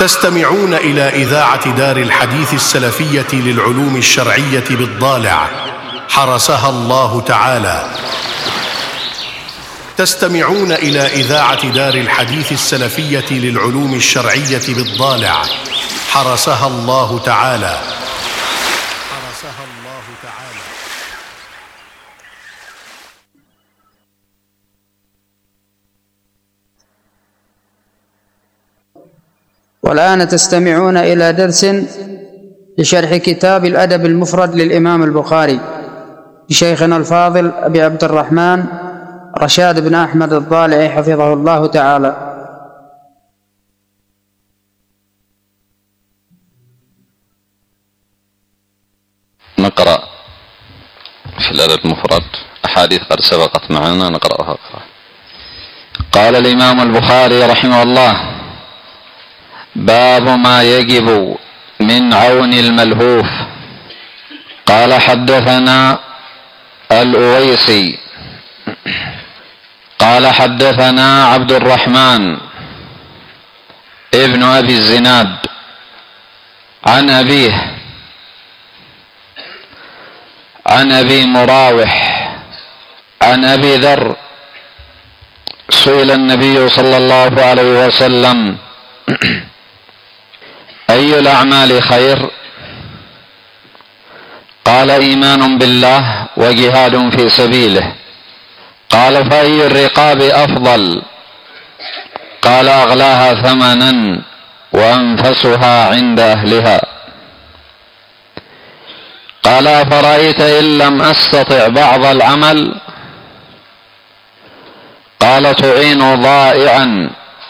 تستمعون إلى إذاعة دار الحديث السلفية للعلوم الشرعية بالضالع حرسها الله تعالى. تستمعون إلى إذاعة دار الحديث السلفية للعلوم الشرعية بالضالع حرسها الله تعالى. حرسها الله تعالى. والآن تستمعون إلى درس لشرح كتاب الأدب المفرد للإمام البخاري لشيخنا الفاضل أبي عبد الرحمن رشاد بن أحمد الضالعي حفظه الله تعالى. نقرأ في الأدب المفرد أحاديث قد سبقت معنا نقرأها. قال الإمام البخاري رحمه الله: باب ما يجب من عون الملهوف. قال: حدثنا الأويسي قال: حدثنا عبد الرحمن ابن أبي الزناد عن أبيه عن أبي مراوح عن أبي ذر سئل النبي صلى الله عليه وسلم: أي الأعمال خير؟ قال: إيمان بالله وجهاد في سبيله. قال: فأي الرقاب أفضل؟ قال: أغلاها ثمنا وأنفسها عند أهلها. قال: أفرأيت إن لم أستطع بعض العمل؟ قال: تعين ضائعا.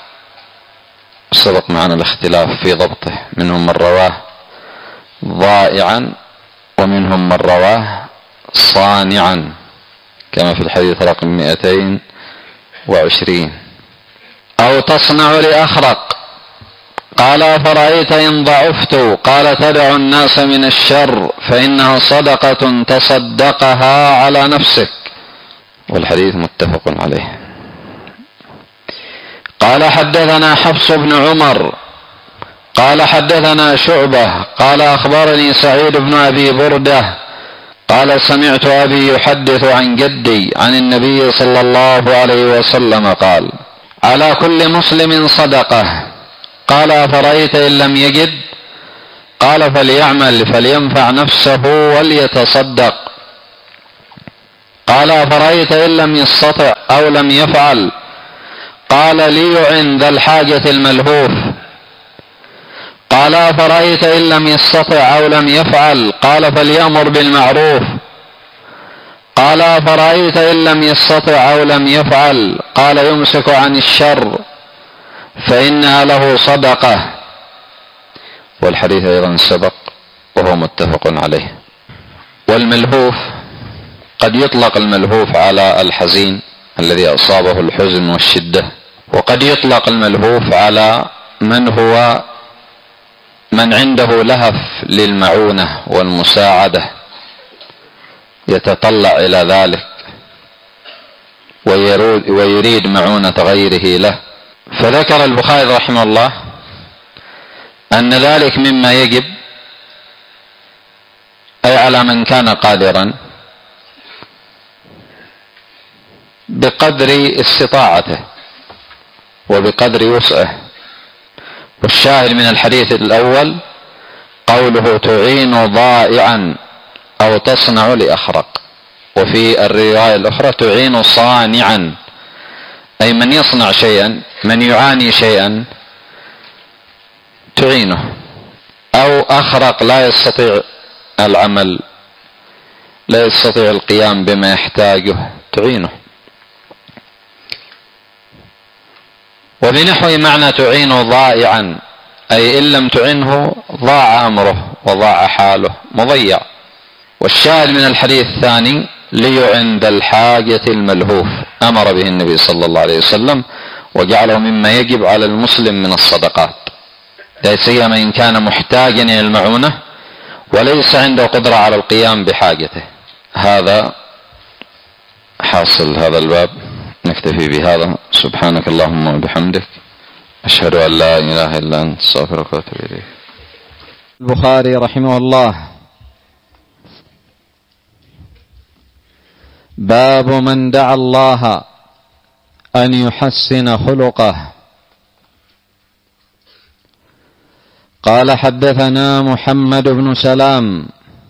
سبق معنا الاختلاف في ضبطه، منهم من رواه ضائعا ومنهم من رواه صانعا كما في الحديث رقم 220. أو تصنع لأخرق. قال: أفرأيت إن ضعفت؟ قال: تدع الناس من الشر فإنها صدقة تصدقها على نفسك. والحديث متفق عليه. قال: حدثنا حفص بن عمر قال: حدثنا شعبة قال: أخبرني سعيد بن أبي بردة قال: سمعت أبي يحدث عن جدي عن النبي صلى الله عليه وسلم قال: على كل مسلم صدقة. قال: أفرأيت إن لم يجد؟ قال: فليعمل فلينفع نفسه وليتصدق. قال: أفرأيت إن لم يستطع أو لم يفعل؟ قال: ليعن ذا الحاجة الملهوف. قال: أفرأيت إن لم يستطع أو لم يفعل؟ قال: فليأمر بالمعروف. قال: أفرأيت إن لم يستطع أو لم يفعل؟ قال: يمسك عن الشر فإنها له صدقة. والحديث أيضا سبق وهو متفق عليه. والملهوف قد يطلق الملهوف على الحزين الذي أصابه الحزن والشدة، وقد يطلق الملهوف على من عنده لهف للمعونة والمساعدة يتطلع إلى ذلك ويريد معونة غيره له. فذكر البخاري رحمه الله أن ذلك مما يجب، أي على من كان قادرا بقدر استطاعته وبقدر وسعه. والشاهد من الحديث الأول قوله: تعين ضائعا أو تصنع لأخرق. وفي الرواية الأخرى: تعين صانعا، أي من يصنع شيئا، من يعاني شيئا تعينه. أو أخرق لا يستطيع العمل، لا يستطيع القيام بما يحتاجه، تعينه. وبنحو معنى تعين ضائعا، أي إن لم تعنه ضاع أمره وضاع حاله، مضيع. والشاهد من الحديث الثاني: ليعن ذا الحاجة الملهوف، أمر به النبي صلى الله عليه وسلم وجعله مما يجب على المسلم من الصدقات، لا سيما إن كان محتاجا إلى المعونة وليس عنده قدرة على القيام بحاجته. هذا حاصل هذا الباب. نكتفي بهذا. سبحانك اللهم وبحمدك، أشهد أن لا إله إلا أنت أستغفرك وأتوب إليك. البخاري رحمه الله: باب من دعا الله أن يحسن خلقه. قال: حدثنا محمد بن سلام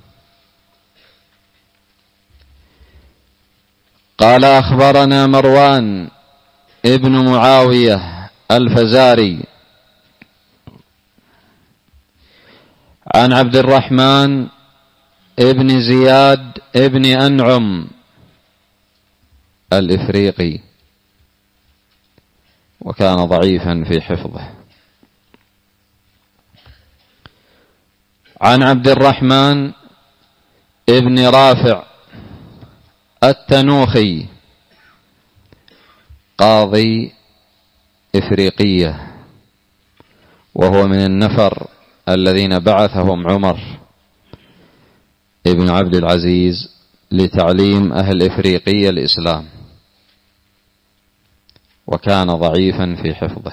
قال: أخبرنا مروان ابن معاوية الفزاري عن عبد الرحمن ابن زياد ابن أنعم الإفريقي، وكان ضعيفا في حفظه، عن عبد الرحمن ابن رافع التنوخي قاضي إفريقية، وهو من النفر الذين بعثهم عمر ابن عبد العزيز لتعليم أهل إفريقية الإسلام، وكان ضعيفا في حفظه.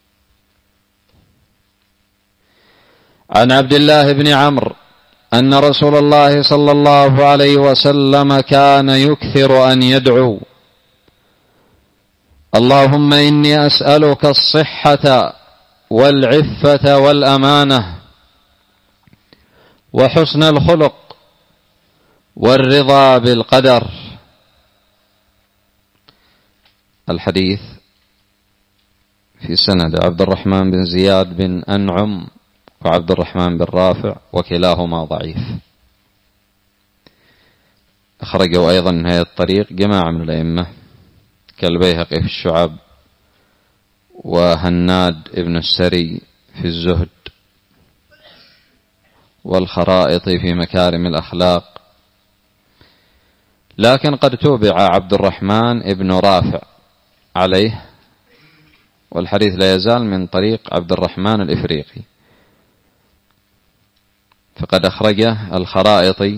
عن عبد الله بن عمرو أن رسول الله صلى الله عليه وسلم كان يكثر أن يدعو: اللهم إني أسألك الصحة والعفة والأمانة وحسن الخلق والرضا بالقدر. الحديث في سند عبد الرحمن بن زياد بن أنعم وعبد الرحمن بن رافع، وكلاهما ضعيف. أخرجوا أيضا من هذا الطريق جماعة من الأئمة كالبيهقي في الشعب، وهناد ابن السري في الزهد، والخرائطي في مكارم الأخلاق، لكن قد توبع عبد الرحمن ابن رافع عليه، والحديث لا يزال من طريق عبد الرحمن الإفريقي، فقد أخرجه الخرائطي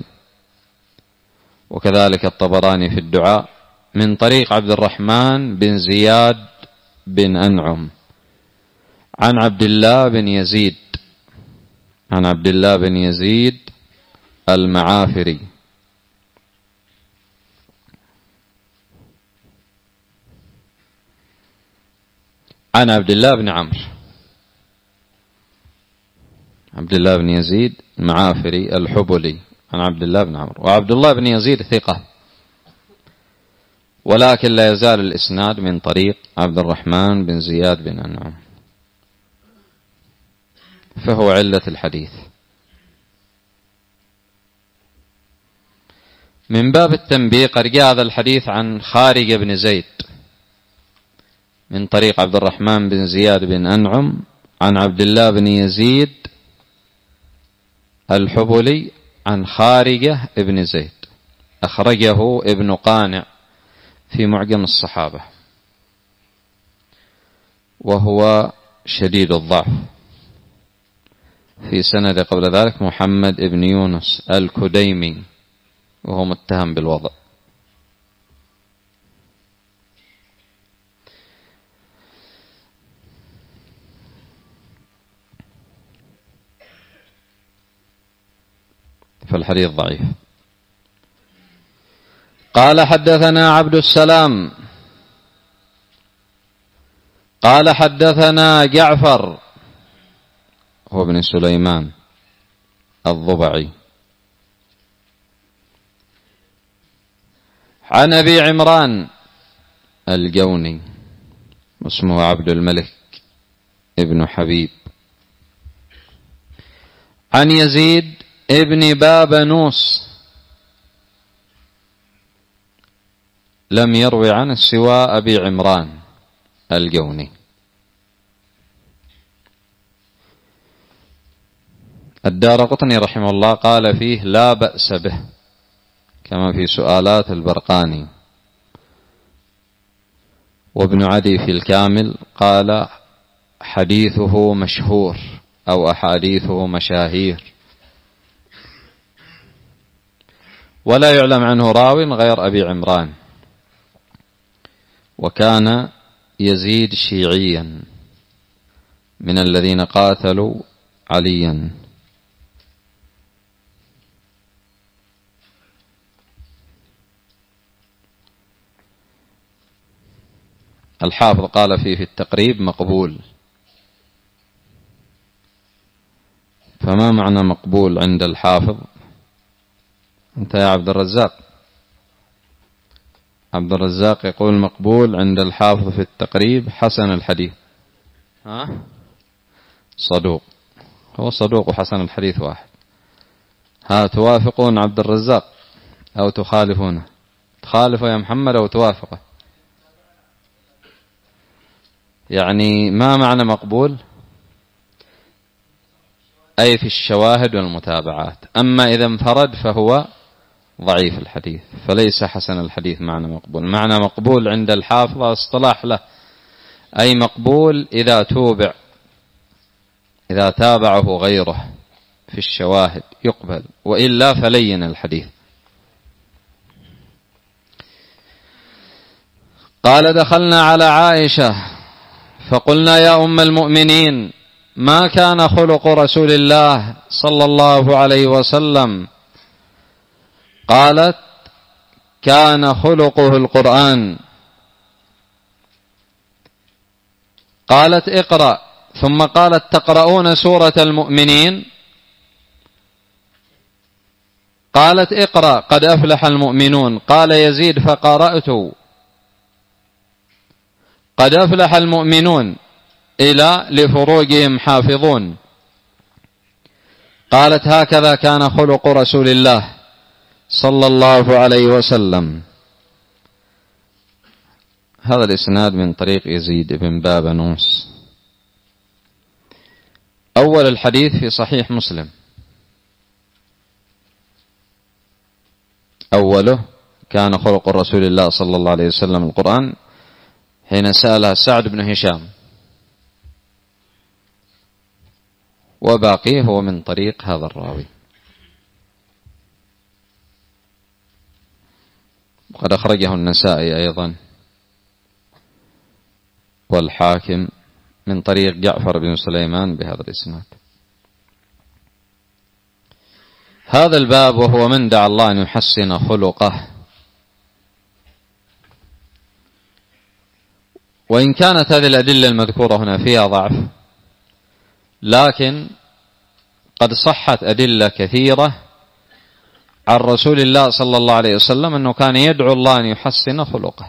وكذلك الطبراني في الدعاء من طريق عبد الرحمن بن زياد بن أنعم عن عبد الله بن يزيد المعافري عن عبد الله بن عمرو. عبد الله بن يزيد المعافري الحبلي عن عبد الله بن عمرو، وعبد الله بن يزيد ثقة، ولكن لا يزال الإسناد من طريق عبد الرحمن بن زياد بن أنعم، فهو علة الحديث. من باب التنبيه قد جاء هذا الحديث عن خارجة بن زيد من طريق عبد الرحمن بن زياد بن أنعم عن عبد الله بن يزيد الحبلي عن خارجة بن زيد، أخرجه ابن قانع في معجم الصحابة، وهو شديد الضعف. في سند قبل ذلك محمد بن يونس الكديمي، وهو متهم بالوضع. فالحديث ضعيف. قال: حدثنا عبد السلام قال: حدثنا جعفر هو ابن سليمان الضبعي عن أبي عمران الجوني اسمه عبد الملك ابن حبيب عن يزيد ابن بابنوس، لم يروي عنه سوى أبي عمران الجوني. الدارقطني رحمه الله قال فيه: لا بأس به، كما في سؤالات البرقاني. وابن عدي في الكامل قال: حديثه مشهور أو أحاديثه مشاهير، ولا يعلم عنه راو غير أبي عمران. وكان يزيد شيعيا من الذين قاتلوا عليا. الحافظ قال فيه في التقريب مقبول. فما معنى مقبول عند الحافظ؟ أنت يا عبد الرزاق، عبد الرزاق يقول مقبول عند الحافظ في التقريب حسن الحديث. صدوق، هو صدوق وحسن الحديث واحد. توافقون عبد الرزاق أو تخالفونه؟ تخالفه يا محمد أو توافقه؟ يعني ما معنى مقبول؟ أي في الشواهد والمتابعات. أما إذا انفرد فهو ضعيف الحديث، فليس حسن الحديث معنى مقبول. معنى مقبول عند الحافظ اصطلاح له، أي مقبول إذا توبع، إذا تابعه غيره في الشواهد يقبل، وإلا فلين الحديث. قال دخلنا على عائشة فقلنا يا أم المؤمنين ما كان خلق رسول الله صلى الله عليه وسلم؟ قالت كان خلقه القرآن. قالت اقرأ، ثم قالت تقرؤون سورة المؤمنين؟ قالت اقرأ قد أفلح المؤمنون. قال يزيد فقرأت قد أفلح المؤمنون إلى لفروجهم حافظون. قالت هكذا كان خلق رسول الله صلى الله عليه وسلم. هذا الإسناد من طريق يزيد بن بابنوس. أول الحديث في صحيح مسلم، أوله كان خلق رسول الله صلى الله عليه وسلم القرآن، حين سألها سعد بن هشام، وباقيه هو من طريق هذا الراوي. وقد أخرجه النسائي أيضا والحاكم من طريق جعفر بن سليمان بهذا الإسناد. هذا الباب وهو من دعا الله أن يحسن خلقه. وإن كانت هذه الأدلة المذكورة هنا فيها ضعف، لكن قد صحت أدلة كثيرة عن رسول الله صلى الله عليه وسلم أنه كان يدعو الله أن يحسن خلقه.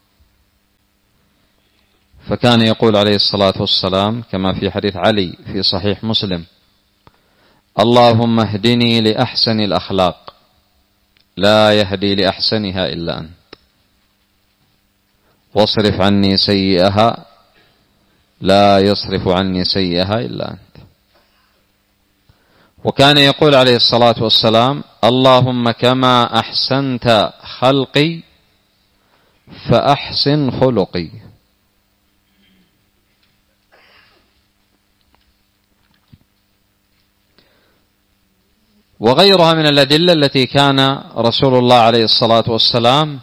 فكان يقول عليه الصلاة والسلام كما في حديث علي في صحيح مسلم: اللهم اهدني لأحسن الأخلاق لا يهدي لأحسنها إلا أنت، واصرف عني سيئها لا يصرف عني سيئها إلا أنت. وكان يقول عليه الصلاة والسلام: اللهم كما أحسنت خلقي فأحسن خلقي. وغيرها من الأدلة التي كان رسول الله عليه الصلاة والسلام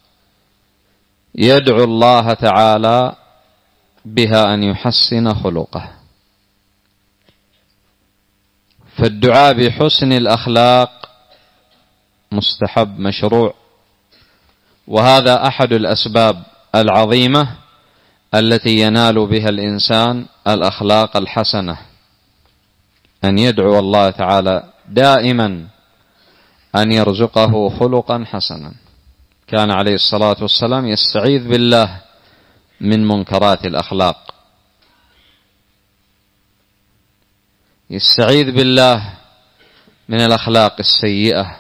يدعو الله تعالى بها أن يحسن خلقه. فالدعاء بحسن الأخلاق مستحب مشروع، وهذا أحد الأسباب العظيمة التي ينال بها الإنسان الأخلاق الحسنة، أن يدعو الله تعالى دائما أن يرزقه خلقا حسنا. كان عليه الصلاة والسلام يستعيذ بالله من منكرات الأخلاق، يستعيذ بالله من الأخلاق السيئة.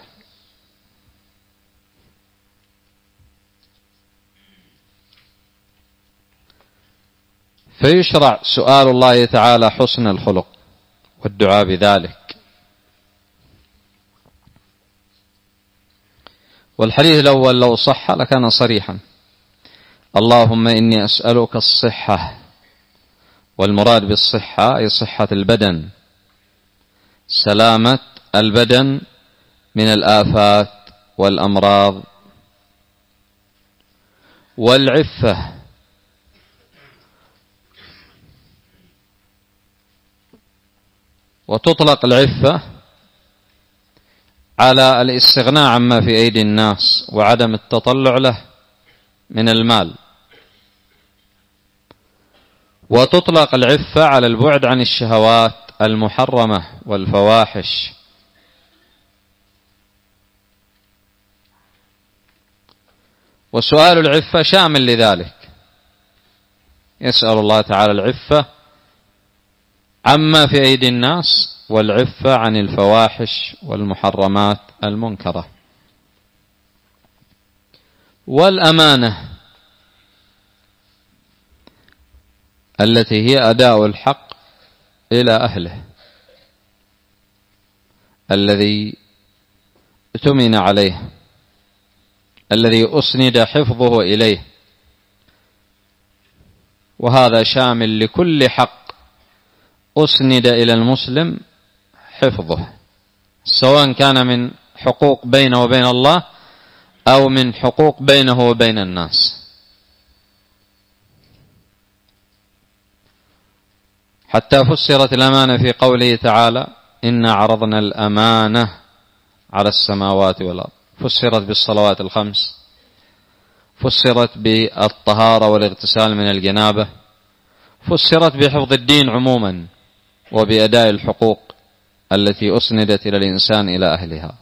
فيشرع سؤال الله تعالى حسن الخلق والدعاء بذلك. والحديث الأول لو صح لكان صريحا: اللهم إني أسألك الصحة، والمراد بالصحة أي صحة البدن، سلامة البدن من الآفات والأمراض، والعفة وتطلق العفة على الاستغناء عما في أيدي الناس وعدم التطلع له من المال، وتطلق العفة على البعد عن الشهوات المحرمة والفواحش. وسؤال العفة شامل لذلك، يسأل الله تعالى العفة عما في أيدي الناس والعفة عن الفواحش والمحرمات المنكرة. والأمانة التي هي أداء الحق إلى أهله الذي اؤتمن عليه، الذي أسند حفظه إليه، وهذا شامل لكل حق أسند إلى المسلم حفظه، سواء كان من حقوق بينه وبين الله أو من حقوق بينه وبين الناس. حتى فسرت الأمانة في قوله تعالى: إنا عرضنا الأمانة على السماوات والأرض، فسرت بالصلوات الخمس، فسرت بالطهارة والاغتسال من الجنابة، فسرت بحفظ الدين عموما وبأداء الحقوق التي أسندت إلى الإنسان إلى أهلها.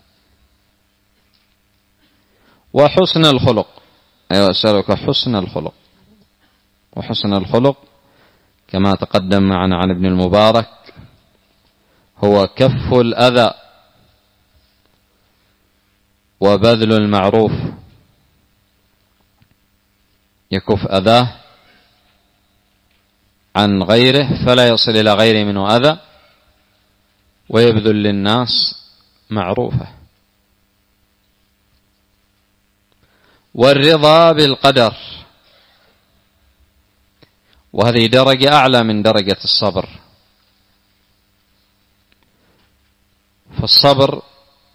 وحسن الخلق، أيها أسألك حسن الخلق، وحسن الخلق كما تقدم معنا عن ابن المبارك هو كف الأذى وبذل المعروف، يكف أذاه عن غيره فلا يصل إلى غيره منه أذى، ويبذل للناس معروفه. والرضا بالقدر، وهذه درجة أعلى من درجة الصبر، فالصبر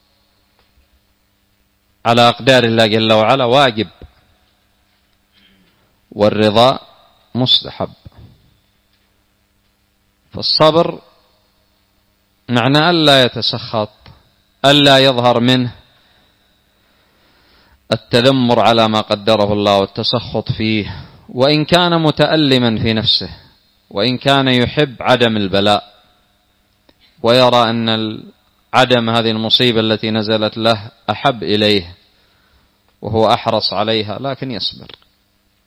على أقدار الله جل وعلا واجب، والرضا مستحب. فالصبر معنى ألا يتسخط، ألا يظهر منه التذمر على ما قدره الله والتسخط فيه، وإن كان متألما في نفسه، وإن كان يحب عدم البلاء ويرى أن عدم هذه المصيبة التي نزلت له أحب إليه وهو أحرص عليها، لكن يصبر.